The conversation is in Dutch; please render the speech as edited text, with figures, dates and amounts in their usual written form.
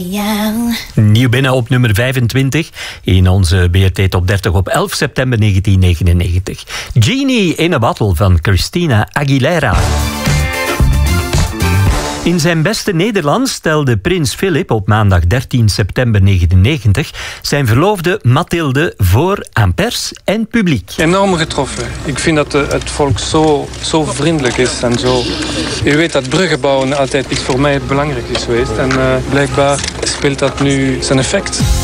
Nieuw binnen op nummer 25 in onze BRT Top 30 op 11 september 1999. Genie in a Bottle van Christina Aguilera. In zijn beste Nederlands stelde prins Philip op maandag 13 september 1999 zijn verloofde Mathilde voor aan pers en publiek. Enorm getroffen. Ik vind dat het volk zo vriendelijk is en zo. Je weet dat bruggen bouwen altijd iets voor mij belangrijk is geweest. En blijkbaar speelt dat nu zijn effect.